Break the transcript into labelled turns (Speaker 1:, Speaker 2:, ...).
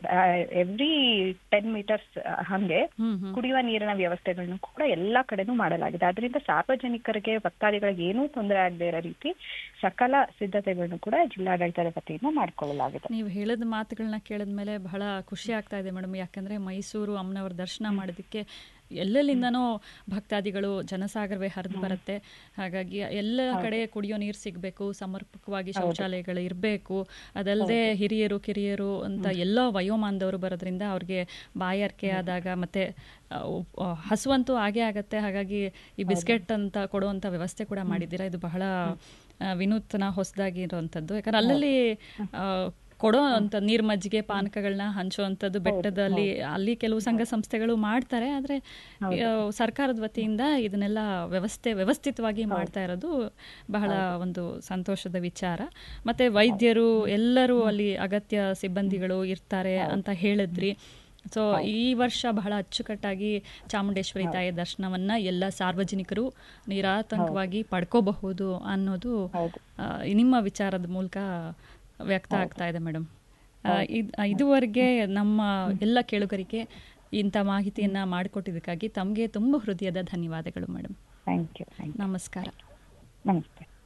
Speaker 1: Every 10 metres ಹಂಗೆ ಕುಡಿಯುವ ನೀರಿನ ವ್ಯವಸ್ಥೆಗಳನ್ನು ಕೂಡ ಎಲ್ಲಾ ಕಡೆನೂ ಮಾಡಲಾಗಿದೆ. ಅದರಿಂದ ಸಾರ್ವಜನಿಕರಿಗೆ ಭಕ್ತಾದಿಗಳಿಗೆ ಏನೂ ತೊಂದರೆ ಆಗದೆ ಇರೋ ರೀತಿ ಸಕಲ ಸಿದ್ಧತೆಗಳನ್ನು ಕೂಡ ಜಿಲ್ಲಾಡಳಿತದ ವತಿಯಿಂದ ಮಾಡಿಕೊಳ್ಳಲಾಗಿದೆ.
Speaker 2: ನೀವು ಹೇಳಿದ ಮಾತುಗಳನ್ನ ಕೇಳಿದ ಮೇಲೆ ಬಹಳ ಖುಷಿ ಆಗ್ತಾ ಇದೆ ಮೇಡಮ್. ಯಾಕಂದ್ರೆ ಮೈಸೂರು ಅಮ್ಮನವ್ರ ದರ್ಶನ ಮಾಡೋದಕ್ಕೆ ಎಲ್ಲೆಲ್ಲಿಂದನೋ ಭಕ್ತಾದಿಗಳು ಜನಸಾಗರವೇ ಹರಿದು ಬರುತ್ತೆ. ಹಾಗಾಗಿ ಎಲ್ಲ ಕಡೆ ಕುಡಿಯೋ ನೀರು ಸಿಗಬೇಕು, ಸಮರ್ಪಕವಾಗಿ ಶೌಚಾಲಯಗಳು ಇರಬೇಕು. ಅದಲ್ಲದೆ ಹಿರಿಯರು ಕಿರಿಯರು ಅಂತ ಎಲ್ಲ ವಯೋಮಾನದವರು ಬರೋದ್ರಿಂದ ಅವ್ರಿಗೆ ಬಾಯಾರಿಕೆ ಆದಾಗ ಮತ್ತೆ ಹಸುವಂತೂ ಆಗೇ ಆಗತ್ತೆ. ಹಾಗಾಗಿ ಈ ಬಿಸ್ಕೆಟ್ ಅಂತ ಕೊಡುವಂಥ ವ್ಯವಸ್ಥೆ ಕೂಡ ಮಾಡಿದ್ದೀರಾ. ಇದು ಬಹಳ ವಿನೂತನ ಹೊಸದಾಗಿ ಇರುವಂಥದ್ದು. ಯಾಕಂದ್ರೆ ಅಲ್ಲಲ್ಲಿ ಕೊಡೋ ಅಂತ ನೀರು ಮಜ್ಜಿಗೆ ಪಾನಕಗಳನ್ನ ಹಂಚುವಂಥದ್ದು ಬೆಟ್ಟದಲ್ಲಿ ಅಲ್ಲಿ ಕೆಲವು ಸಂಘ ಸಂಸ್ಥೆಗಳು ಮಾಡ್ತಾರೆ. ಆದರೆ ಸರ್ಕಾರದ ವತಿಯಿಂದ ಇದನ್ನೆಲ್ಲ ವ್ಯವಸ್ಥಿತವಾಗಿ ಮಾಡ್ತಾ ಇರೋದು ಬಹಳ ಒಂದು ಸಂತೋಷದ ವಿಚಾರ. ಮತ್ತೆ ವೈದ್ಯರು ಎಲ್ಲರೂ ಅಲ್ಲಿ ಅಗತ್ಯ ಸಿಬ್ಬಂದಿಗಳು ಇರ್ತಾರೆ ಅಂತ ಹೇಳಿದ್ರಿ. ಸೊ ಈ ವರ್ಷ ಬಹಳ ಅಚ್ಚುಕಟ್ಟಾಗಿ ಚಾಮುಂಡೇಶ್ವರಿ ತಾಯಿಯ ದರ್ಶನವನ್ನ ಎಲ್ಲ ಸಾರ್ವಜನಿಕರು ನಿರಾತಂಕವಾಗಿ ಪಡ್ಕೋಬಹುದು ಅನ್ನೋದು ನಿಮ್ಮ ವಿಚಾರದ ಮೂಲಕ ವ್ಯಕ್ತ ಆಗ್ತಾ ಇದೆ ಮೇಡಮ್. ಇದುವರೆಗೆ ನಮ್ಮ ಎಲ್ಲ ಕೇಳುಗರಿಗೆ ಇಂಥ ಮಾಹಿತಿಯನ್ನ ಮಾಡಿಕೊಟ್ಟಿದ್ದಕ್ಕಾಗಿ ತಮಗೆ ತುಂಬ ಹೃದಯದ ಧನ್ಯವಾದಗಳು ಮೇಡಮ್.
Speaker 1: Thank you.
Speaker 2: ನಮಸ್ಕಾರ.
Speaker 1: ನಮಸ್ತೆ.